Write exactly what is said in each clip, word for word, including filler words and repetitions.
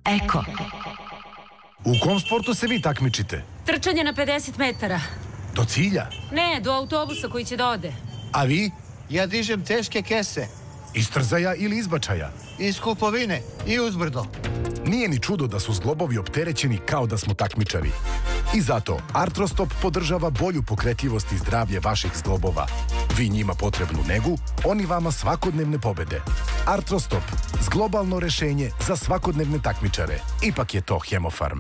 Eko. U kom sportu se vi takmičite? Trčanje na pedeset metara. Do cilja? Ne, do autobusa koji će da ode. A vi? Ja dižem teške kese. Iz trzaja ili izbačaja? Iz kupovine i uzbrdo. Nije ni čudo da su zglobovi opterećeni kao da smo takmičari. I zato Artrostop podržava bolju pokretljivost i zdravlje vaših zglobova. Vi njima potrebnu negu, oni vama svakodnevne pobede. Artrostop, zglobalno rešenje za svakodnevne takmičare. Ipak je to Hemofarm.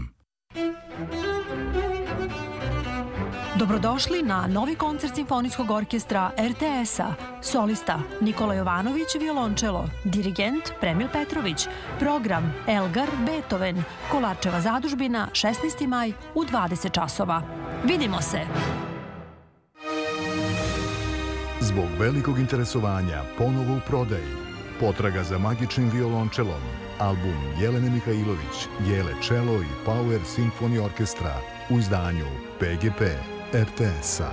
Dobrodošli na novi koncert Simfonijskog orkestra er te es-a. Solista Nikola Jovanović, violončelo. Dirigent Premil Petrović. Program Elgar, Beethoven. Kolarčeva zadužbina, šesnaesti maj u dvadeset časova. Vidimo se! Zbog velikog interesovanja ponovo u prodaji. Potraga za magičnim violončelom. Album Jelene Mihajlović, Jele čelo i Power Symphony Orkestra u izdanju pe ge pe er te es-a.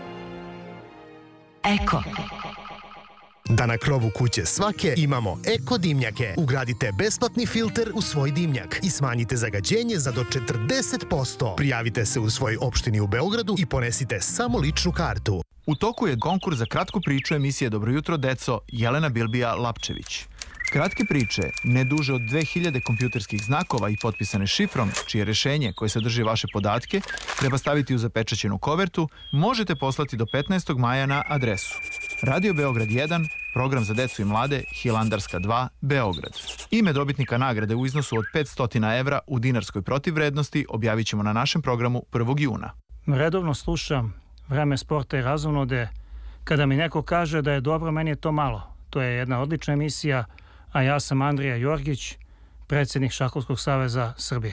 Eko. Da na krovu kuće svake imamo eko dimnjake. Ugradite besplatni filter u svoj dimnjak i smanjite zagađenje za do četrdeset posto. Prijavite se u svojoj opštini u Beogradu i ponesite samo ličnu kartu. U toku je konkurs za kratku priču emisije Dobro jutro, deco, Jelena Bilbija Lapčević. Kratke priče, ne duže od dve hiljade kompjuterskih znakova i potpisane šifrom, čije rešenje koje sadrži vaše podatke treba staviti u zapečaćenu kovertu, možete poslati do petnaestog maja na adresu Radio Beograd jedan, program za decu i mlade, Hilandarska dva, Beograd. Ime dobitnika nagrade u iznosu od petsto evra u dinarskoj protivvrednosti objavit ćemo na našem programu prvog juna. Redovno slušam Vreme sporta i razonode. Kada mi neko kaže da je dobro, meni je to malo. To je jedna odlična emisija, a ja sam Andrija Jorgić, predsjednik Šahovskog saveza Srbije.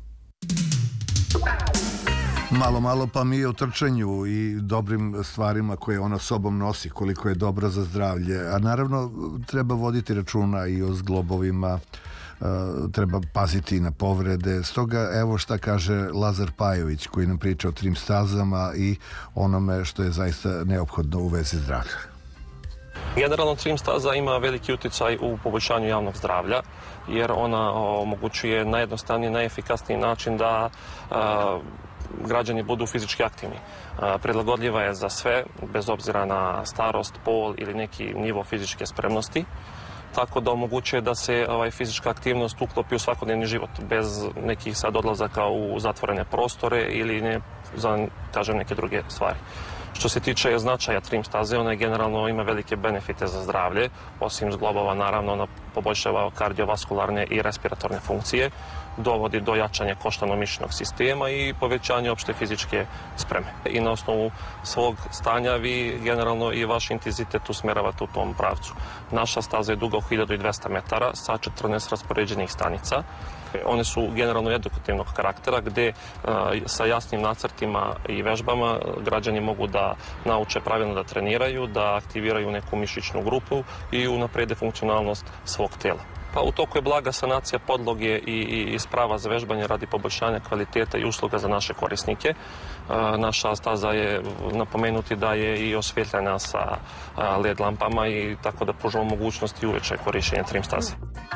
Malo, malo pa mi o trčanju i dobrim stvarima koje ona sobom nosi, koliko je dobra za zdravlje. A naravno treba voditi računa i o zglobovima, treba paziti na povrede. Stoga evo šta kaže Lazar Pajović koji nam priča o trim stazama i onome što je zaista neophodno u vezi zdravlja. Generalno trim staza ima veliki uticaj u poboljšanju javnog zdravlja jer ona omogućuje najjednostavniji, najefikasniji način da a, građani budu fizički aktivni. A, prilagodljiva je za sve, bez obzira na starost, pol ili neki nivo fizičke spremnosti. Tako da omogućuje da se ovaj, fizička aktivnost uklopi u svakodnevni život, bez nekih sad odlazaka u zatvorene prostore ili ne, za, kažem, neke druge stvari. Što se tiče značaja trim staze, ona generalno ima velike benefite za zdravlje. Osim zglobova, naravno, ona poboljšava kardiovaskularne i respiratorne funkcije, dovodi do jačanja koštano-mišićnog sistema i povećanja opšte fizičke spreme. I na osnovu svog stanja vi generalno i vaš intenzitet usmeravate u tom pravcu. Naša staza je duga hiljadu dvesta metara sa četrnaest raspoređenih stanica. One su generalno edukativnog karaktera gde a, sa jasnim nacrtima i vežbama građani mogu da nauče pravilno da treniraju, da aktiviraju neku mišićnu grupu i unaprede funkcionalnost svog tela. Pa u toku je blaga sanacija podloge i, i, i sprava za vežbanje radi poboljšanja kvaliteta i usluga za naše korisnike. A, naša staza je napomenuti da je i osvetljena sa a, led lampama i tako da pružamo mogućnost i uveče korišćenja trim staze.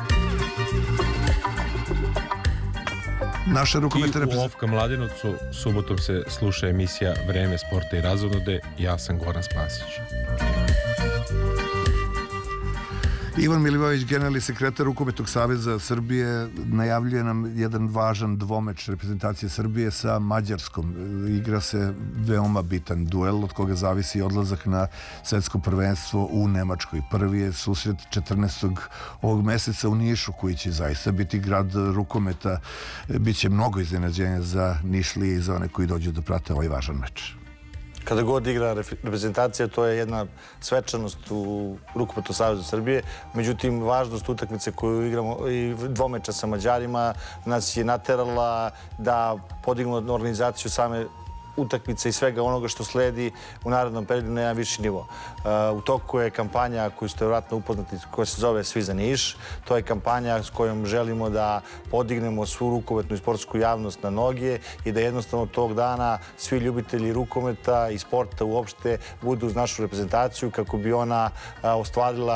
Naše rukometne I u Ofka Mladenovcu subotom se sluša emisija Vreme sporta i razonode. Ja sam Goran Spasić. Ivan Milivojević, generalni sekretar Rukometnog saveza Srbije, najavljuje nam jedan važan dvomeč reprezentacije Srbije sa Mađarskom. Igra se veoma bitan duel od koga zavisi odlazak na svetsko prvenstvo u Nemačkoj. Prvi je susret četrnaestog ovog meseca u Nišu, koji će zaista biti grad rukometa. Biće mnogo iznenađenja za Nišlije i za one koji dođu da prate ovaj važan meč. Kada god igra reprezentacija, to je jedna svečanost u Rukometnom savezu Srbije. Međutim, važnost utakmice koju igramo i dvomeča sa Mađarima nas je naterala da podignemo organizaciju same utakmice i svega onoga što sledi u narednom periodu na jedan viši nivo. U toku je kampanja koju ste vjerojatno upoznati, koja se zove Svi za Niš. To je kampanja s kojom želimo da podignemo svu rukometnu i sportsku javnost na noge i da jednostavno tog dana svi ljubitelji rukometa i sporta uopšte budu uz našu reprezentaciju kako bi ona ostvarila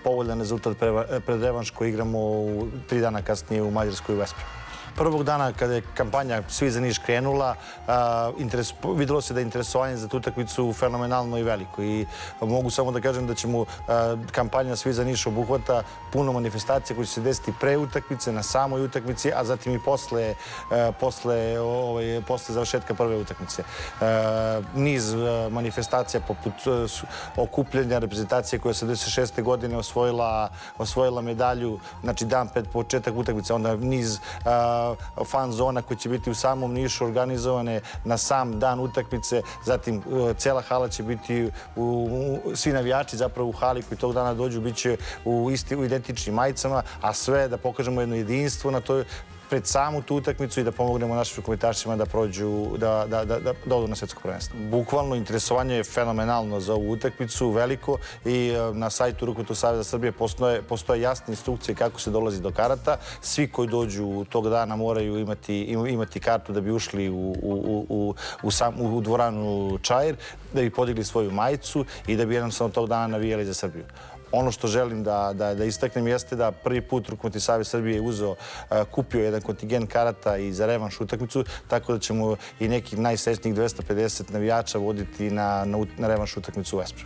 povoljan rezultat pred revanš koji igramo u tri dana kasnije u Mađarskoj u Vespremu. Prvog dana kada je kampanja Svi za Niš krenula, videlo se da je interesovanje za tu utakmicu fenomenalno i veliko. I mogu samo da kažem da ćemo kampanja Svi za Niš obuhvata puno manifestacija koje će se desiti pre utakmice, na samoj utakmici, a zatim i posle, posle, ovaj, posle završetka prve utakmice. Niz manifestacija poput okupljanja reprezentacije koja se devedeset šeste godine osvojila, osvojila medalju, znači dan pred početak utakmice, onda niz fan zona koje će biti u samom Nišu organizovane na sam dan utakmice, zatim cela hala će biti, u, svi navijači zapravo u hali koji tog dana dođu bit će u, isti, u identičnim majicama, a sve da pokažemo jedno jedinstvo na toj pred samu tu utakmicu i da pomognemo našim rukometašima da prođu, da, da, da, da, da odu na svetsko prvenstvo. Bukvalno interesovanje je fenomenalno za ovu utakmicu, veliko, i na sajtu Rukometnog saveza Srbije postoje, postoje jasne instrukcije kako se dolazi do karata. Svi koji dođu tog dana moraju imati, imati kartu da bi ušli u, u, u, u, sam, u dvoranu Čair, da bi podigli svoju majicu i da bi jednostavno tog dana navijali za Srbiju. Ono što želim da, da, da istaknem jeste da prvi put Rukometni savez Srbije je uzeo, kupio jedan kontingent karata i za revanš utakmicu, tako da ćemo i nekih najsrećnijih dvesta pedeset navijača voditi na, na, na revanš utakmicu u Vespremu.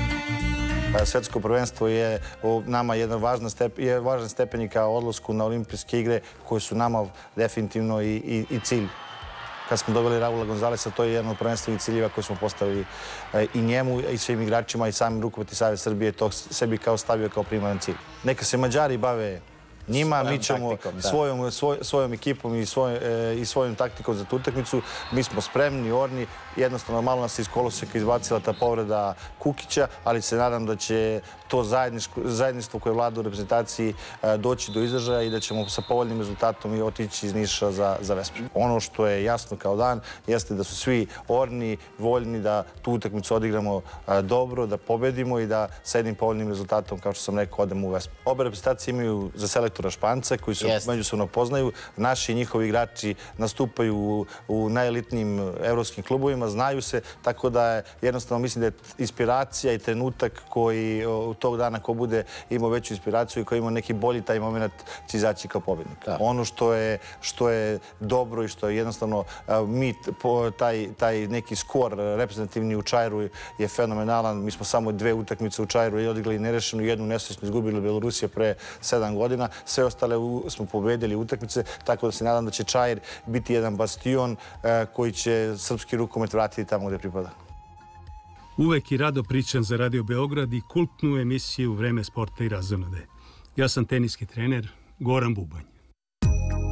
Svetsko prvenstvo je nama jedan važan stepen, je važan stepenik ka odlasku na olimpijske igre koje su nama definitivno i, i, i cilj. Kad smo dobili Raula Gonzalesa, to je jedan od prvenstvenih ciljeva koje smo postavili i njemu i svim igračima i samim Rukometni savez Srbije to sebi kao stavio kao primaran cilj. Neka se Mađari bave njima, mi ćemo svojom, svoj, svojom ekipom i, svoj, e, i svojom taktikom za tu utakmicu. Mi smo spremni, orni. Jednostavno, malo nas je iz koloseka izbacila ta povreda Kukića, ali se nadam da će to zajedništvo koje vlada u reprezentaciji e, doći do izražaja i da ćemo sa povoljnim rezultatom i otići iz Niša za, za Vesprem. Ono što je jasno kao dan jeste da su svi orni, voljni da tu utakmicu odigramo e, dobro, da pobedimo i da sa jednim povoljnim rezultatom, kao što sam rekao, odemo u Vesprem. Obe reprezentacije imaju za selektora Španca koji se yes. međusobno poznaju. Naši i njihovi igrači nastupaju u, u najelitnijim evropskim klubovima, znaju se, tako da je jednostavno mislim da je inspiracija i trenutak koji u tog dana ko bude imao veću inspiraciju i ko ima neki bolji taj moment će izaći kao pobjednik. Da. Ono što je, što je dobro i što je jednostavno mi, taj, taj neki skor reprezentativni u Čairu je fenomenalan. Mi smo samo dve utakmice u Čairu i odigrali nerešenu, jednu nesrećnu izgubili Belorusija pre sedam godina. Sve ostale smo pobedili utakmice, tako da se nadam da će Čair biti jedan bastion koji će srpski rukomet vratiti tamo gde pripada. Uvek i rado pričam za Radio Beograd i kultnu emisiju Vreme sporta i razonode. Ja sam teniski trener Goran Bubanj.